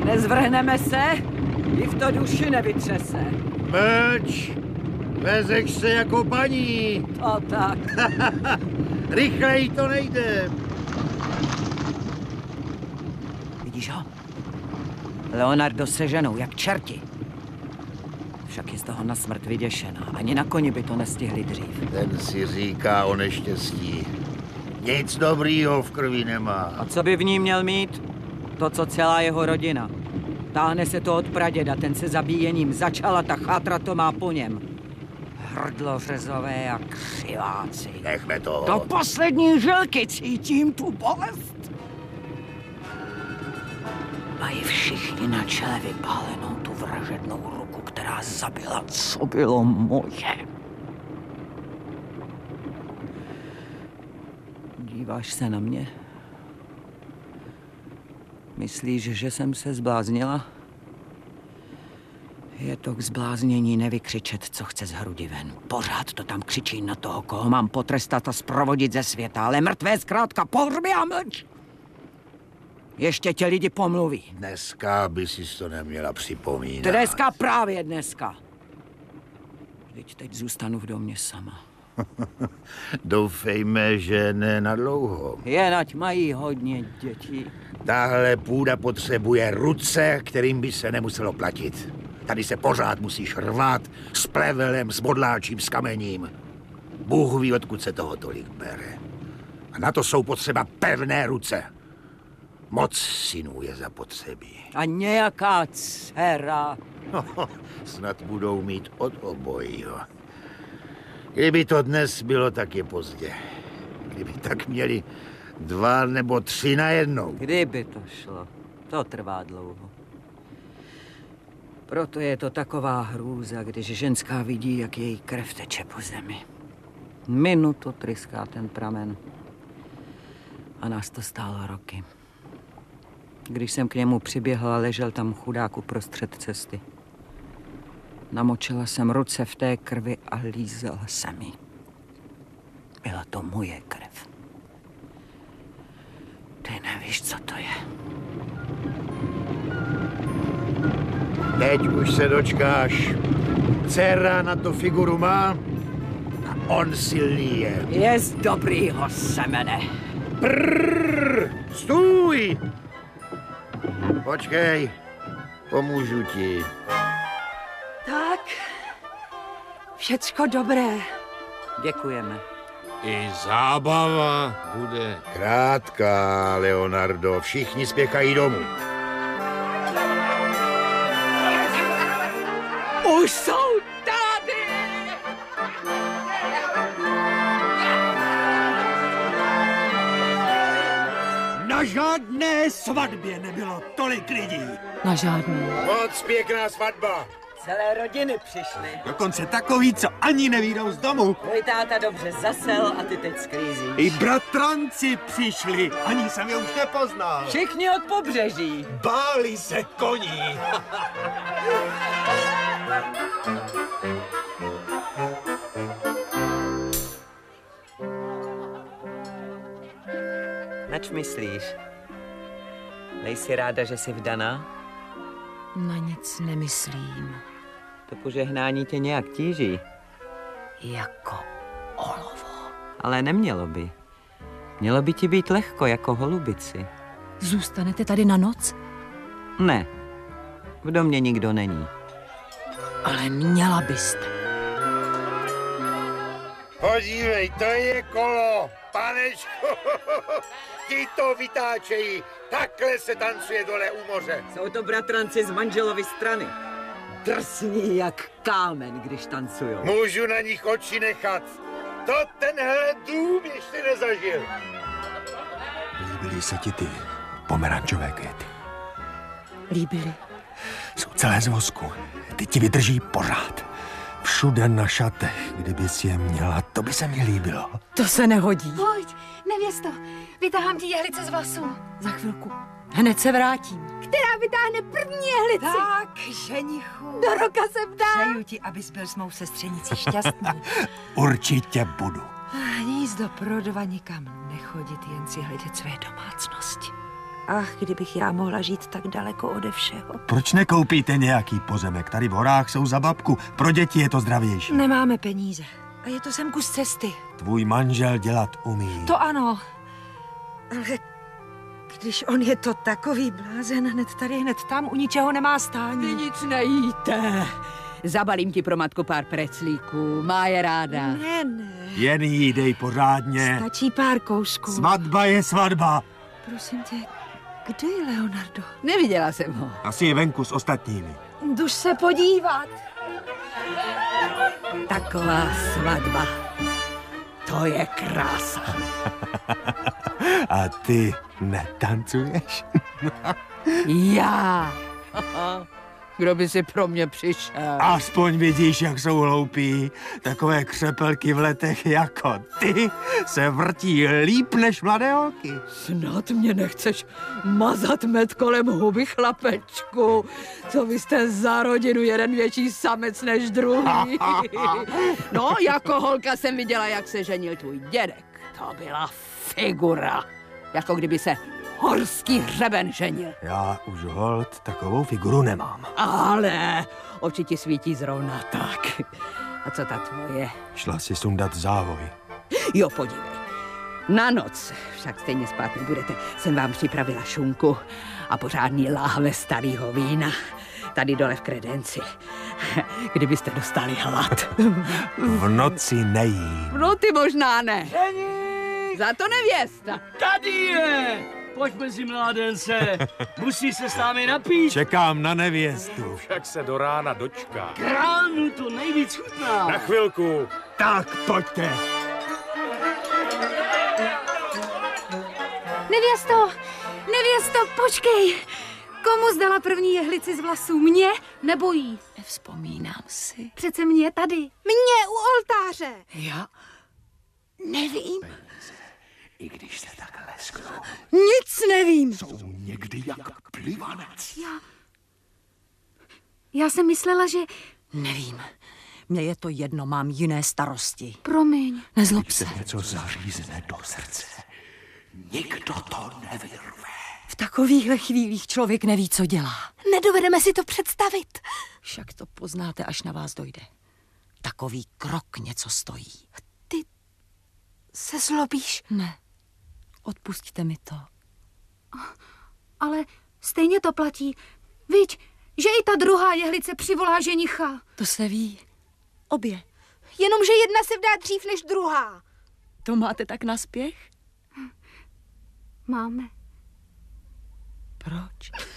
Nezvrhneme se, i v to duši nevytřese. Mlč! Vezeš se jako paní. To tak. Rychleji to nejde. Vidíš ho? Leonardo seženou, jak čerti. Však je z toho nasmrt vyděšená. Ani na koni by to nestihli dřív. Ten si říká o neštěstí. Nic dobrýho v krvi nemá. A co by v ní měl mít? To, co celá jeho rodina. Táhne se to od praděda, ten se zabíjením začal a ta chátra to má po něm. Hrdlořezové a křiváci. Nechme to. Do poslední žilky cítím tu bolest. Mají všichni na čele vypálenou tu vražednou ruku, která zabila, co bylo moje. Díváš se na mě? Myslíš, že jsem se zbláznila? Je to k zbláznění nevykřičet, co chce z hrudi ven. Pořád to tam křičí na toho, koho mám potrestat a zprovodit ze světa, ale mrtvé zkrátka pohřby a mlč! Ještě tě lidi pomluví. Dneska by si to neměla připomínat. Dneska, právě dneska. Vždyť teď zůstanu v domě sama. Doufejme, že ne na dlouho. Jen ať mají hodně dětí. Tahle půda potřebuje ruce, kterým by se nemuselo platit. Tady se pořád musíš rvat s plevelem, s bodláčím, s kamením. Bůh ví, odkud se toho tolik bere. A na to jsou potřeba pevné ruce. Moc synů je zapotřebí. A nějaká dcera. No, snad budou mít od obojího. Kdyby to dnes bylo, tak je pozdě. Kdyby tak měli 2 nebo 3 najednou. Kdyby to šlo, to trvá dlouho. Proto je to taková hrůza, když ženská vidí, jak její krev teče po zemi. Minutu tryská ten pramen. A nás to stálo roky. Když jsem k němu přiběhla, ležel tam chudák uprostřed cesty. Namočila jsem ruce v té krvi a lízala jsem ji. Byla to moje krev. Ty nevíš, co to je. Teď už se dočkáš. Dcera na to figuru má a on silný je. Je z dobrýho semene. Prrrr, stůj! Počkej, pomůžu ti. Tak, všecko dobré. Děkujeme. I zábava bude. Krátká, Leonardo, všichni spěchají domů. Už jsou tady! Na žádné svatbě nebylo tolik lidí. Na žádný. Moc pěkná svatba. Celé rodiny přišly. Dokonce takový, co ani nevídou z domu. Tvůj táta dobře zasel a ty teď sklízíš. I bratranci přišli, ani jsem je už nepoznal. Všichni od pobřeží. Báli se koní. Nač myslíš? Nejsi ráda, že jsi vdaná? Na nic nemyslím. To požehnání tě nějak tíží. Jako olovo. Ale nemělo by. Mělo by ti být lehko jako holubici. Zůstanete tady na noc? Ne. V domě nikdo není. Ale měla byste. Podívej, to je kolo, panečku. Ti to vytáčejí. Takhle se tancuje dole u moře. Jsou to bratranci z manželovy strany. Drsní jak kámen, když tancujou. Můžu na nich oči nechat. To tenhle dům ještě nezažil. Líbily se ti ty pomerančové květy? Líbily. Jsou celé z vosku. Ty ti vydrží pořád. Všude na šatech, kdybys je měla, to by se mi líbilo. To se nehodí. Pojď, nevěsto, vytáhám ti jehlice z vlasů. Za chvilku. Hned se vrátím. Která vytáhne první jehlici? Tak, ženichu. Do roka se vdá. Přeju ti, abys byl s mou sestřenicí šťastný. Určitě budu. Hnízdo pro 2 nikam nechodit, jen si hledět své domácnosti. Ach, kdybych já mohla žít tak daleko ode všeho. Proč nekoupíte nějaký pozemek? Tady v horách jsou za babku. Pro děti je to zdravější. Nemáme peníze. A je to sem kus cesty. Tvůj manžel dělat umí. To ano. Ale když on je to takový blázen, hned tady, hned tam, u ničeho nemá stání. Nic nejíte. Zabalím ti pro matku pár preclíků. Má je ráda. Ne. Jen jí dej pořádně. Stačí pár kousků. Svatba je svatba. Prosím tě, kde je Leonardo? Neviděla jsem ho. Asi je venku s ostatními. Jdu se podívat. Taková svatba. To je krása. A ty netancuješ? Já. Kdo by si pro mě přišel? Aspoň vidíš, jak jsou hloupí. Takové křepelky v letech jako ty se vrtí líp než mladé holky. Snad mě nechceš mazat med kolem huby, chlapečku. Co vy jste za rodinu, jeden větší samec než druhý. No, jako holka jsem viděla, jak se ženil tvůj dědek. To byla figura. Jako kdyby se horský hřeben ženil. Já už holt takovou figuru nemám. Ale oči ti svítí zrovna tak. A co ta tvoje? Šla si sundat závoj. Jo, podívej. Na noc, však stejně spát nebudete, jsem vám připravila šunku a pořádný láhve starého vína. Tady dole v kredenci. Kdybyste dostali hlad. V noci nejím. No ty možná ne. Za to nevěsta. Tady je! Pojď mezi mládence, musí se s námi napít. Čekám na nevěstu. Však se do rána dočká. Kránu to nejvíc chutná. Na chvilku. Tak pojďte. Nevěsto, počkej. Komu zdala první jehlici z vlasů? Mně nebo jí? Nevzpomínám si. Přece mě tady. Mně u oltáře. Já nevím. I když se tak lesknou, Nic nevím. jsou někdy jak plivanec. Já jsem myslela, že... Nevím. Mně je to jedno, mám jiné starosti. Promiň. Nezlob se. Něco zařízne do srdce. Nikdo to nevyrve. V takovýchhle chvílích člověk neví, co dělá. Nedovedeme si to představit. Však to poznáte, až na vás dojde. Takový krok něco stojí. Se zlobíš, Ne, odpustíte mi to. ale stejně to platí. Viď, že i ta druhá jehlice přivolá ženicha. To se ví. Obě. Jenomže jedna se vdá dřív než druhá. To máte tak na spěch? Máme. Proč?